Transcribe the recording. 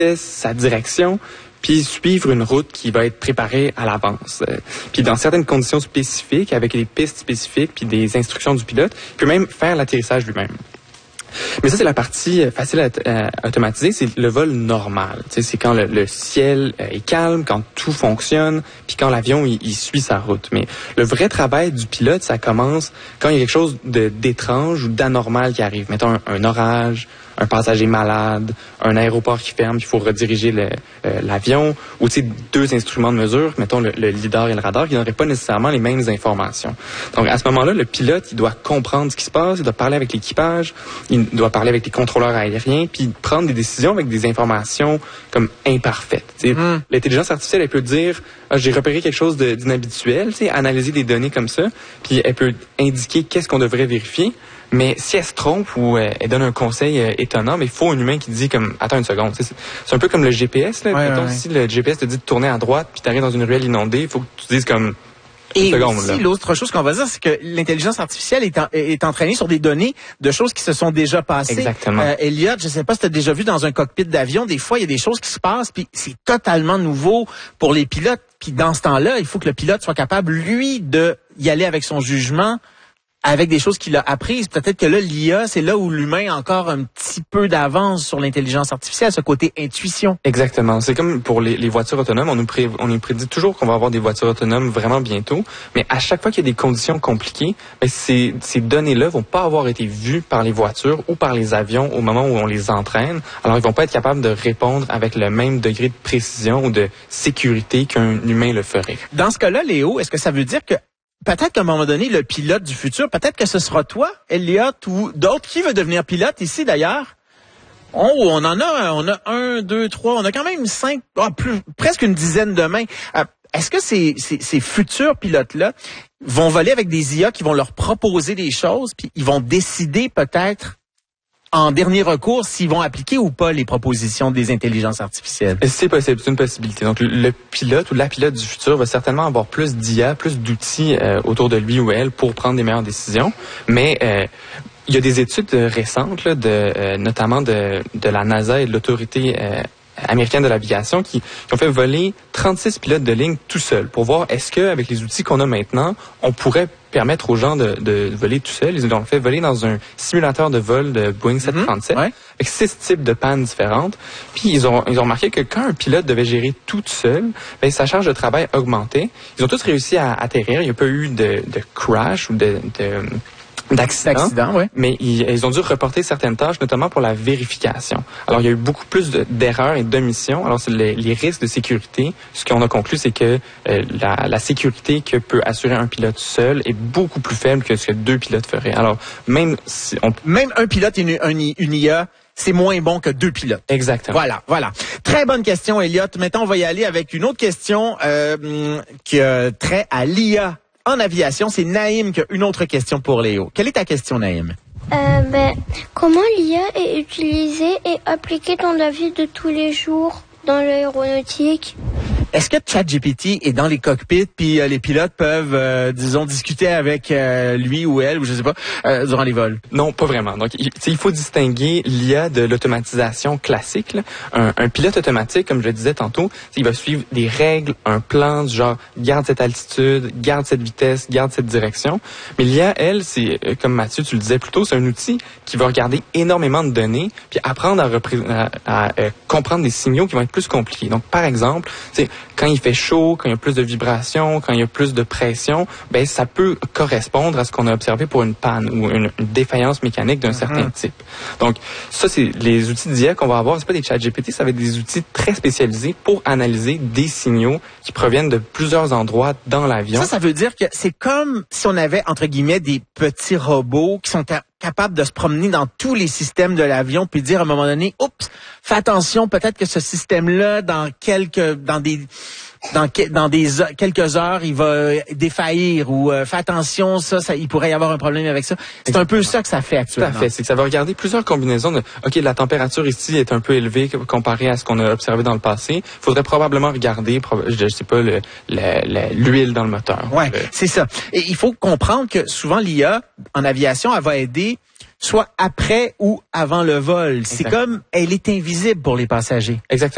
sa direction, puis suivre une route qui va être préparée à l'avance. Puis dans certaines conditions spécifiques, avec des pistes spécifiques, puis des instructions du pilote, il peut même faire l'atterrissage lui-même. Mais ça, c'est la partie facile à automatiser, c'est le vol normal. Tu sais, c'est quand le ciel est calme, quand tout fonctionne, puis quand l'avion il suit sa route. Mais le vrai travail du pilote, ça commence quand il y a quelque chose d'étrange ou d'anormal qui arrive. Mettons un orage, un passager malade, un aéroport qui ferme, il faut rediriger l'avion, ou tu sais, deux instruments de mesure, mettons le lidar et le radar, qui n'auraient pas nécessairement les mêmes informations. Donc à ce moment-là, le pilote, il doit comprendre ce qui se passe, il doit parler avec l'équipage, il doit parler avec les contrôleurs aériens, puis prendre des décisions avec des informations comme imparfaites. L'intelligence artificielle, elle peut dire j'ai repéré quelque chose d'inhabituel, analyser des données comme ça, puis elle peut indiquer qu'est-ce qu'on devrait vérifier. Mais si elle se trompe ou elle donne un conseil étonnant, mais il faut un humain qui dit comme attends une seconde. C'est un peu comme le GPS là. Mettons, si le GPS te dit de tourner à droite puis t'arrives dans une ruelle inondée, il faut que tu dises comme et aussi, l'autre chose qu'on va dire, c'est que l'intelligence artificielle est entraînée sur des données de choses qui se sont déjà passées. Exactement. Elliot, je sais pas si tu as déjà vu dans un cockpit d'avion, des fois, il y a des choses qui se passent, puis c'est totalement nouveau pour les pilotes. Puis dans ce temps-là, il faut que le pilote soit capable, lui, de y aller avec son jugement, avec des choses qu'il a apprises. Peut-être que là, l'IA, c'est là où l'humain a encore un petit peu d'avance sur l'intelligence artificielle, ce côté intuition. Exactement. C'est comme pour les voitures autonomes. On nous prédit toujours qu'on va avoir des voitures autonomes vraiment bientôt. Mais à chaque fois qu'il y a des conditions compliquées, ces données-là vont pas avoir été vues par les voitures ou par les avions au moment où on les entraîne. Alors, ils vont pas être capables de répondre avec le même degré de précision ou de sécurité qu'un humain le ferait. Dans ce cas-là, Léo, est-ce que ça veut dire que peut-être qu'à un moment donné, le pilote du futur, peut-être que ce sera toi, Elliot, ou d'autres. Qui veut devenir pilote ici, d'ailleurs? On en a, on a 1, 2, 3, on a quand même 5, presque une dizaine de mains. Est-ce que ces futurs pilotes-là vont voler avec des IA qui vont leur proposer des choses, puis ils vont décider peut-être en dernier recours s'ils vont appliquer ou pas les propositions des intelligences artificielles? C'est possible, c'est une possibilité. Donc, le pilote ou la pilote du futur va certainement avoir plus d'IA, plus d'outils autour de lui ou elle pour prendre des meilleures décisions. Mais il y a des études récentes, là, notamment de la NASA et de l'autorité américaine de l'aviation qui ont fait voler 36 pilotes de ligne tout seuls pour voir est-ce qu'avec les outils qu'on a maintenant, on pourrait permettre aux gens de voler tout seuls. Ils l'ont fait voler dans un simulateur de vol de Boeing 737 avec 6 types de pannes différentes. Puis ils ont remarqué que quand un pilote devait gérer tout seul, sa charge de travail augmentait. Ils ont tous réussi à atterrir. Il n'y a pas eu de crash ou d'accident, mais ils ont dû reporter certaines tâches, notamment pour la vérification. Alors, il y a eu beaucoup plus d'erreurs et d'omissions. Alors, c'est les risques de sécurité. Ce qu'on a conclu, c'est que la sécurité que peut assurer un pilote seul est beaucoup plus faible que ce que 2 pilotes feraient. Alors, même un pilote et une IA, c'est moins bon que 2 pilotes. Exactement. Voilà. Très bonne question, Elliot. Maintenant, on va y aller avec une autre question qui a trait à l'IA. En aviation, c'est Naïm qui a une autre question pour Léo. Quelle est ta question, Naïm? Comment l'IA est utilisée et appliquée dans la vie de tous les jours dans l'aéronautique? Est-ce que ChatGPT est dans les cockpits puis les pilotes peuvent, disons, discuter avec lui ou elle ou je sais pas durant les vols? Non, pas vraiment. Donc, il faut distinguer l'IA de l'automatisation classique. Là. Un pilote automatique, comme je le disais tantôt, il va suivre des règles, un plan du genre garde cette altitude, garde cette vitesse, garde cette direction. Mais l'IA, elle, c'est comme Mathieu, tu le disais plus tôt, c'est un outil qui va regarder énormément de données puis apprendre à comprendre des signaux qui vont être plus compliqués. Donc, par exemple, quand il fait chaud, quand il y a plus de vibrations, quand il y a plus de pression, ça peut correspondre à ce qu'on a observé pour une panne ou une défaillance mécanique d'un certain type. Donc, ça, c'est les outils d'IA qu'on va avoir. C'est pas des ChatGPT, ça va être des outils très spécialisés pour analyser des signaux qui proviennent de plusieurs endroits dans l'avion. Ça veut dire que c'est comme si on avait, entre guillemets, des petits robots qui sont capables de se promener dans tous les systèmes de l'avion puis dire à un moment donné, oups, fais attention, peut-être que ce système-là, dans quelques heures, il va défaillir ou fais attention, ça, il pourrait y avoir un problème avec ça. C'est un peu ça que ça fait actuellement. Tout à fait. C'est que ça va regarder plusieurs combinaisons de, OK, la température ici est un peu élevée comparée à ce qu'on a observé dans le passé. Il faudrait probablement regarder, je sais pas, l'huile dans le moteur. Ouais, c'est ça. Et il faut comprendre que souvent l'IA en aviation, elle va aider soit après ou avant le vol. C'est comme, elle est invisible pour les passagers. Exactement.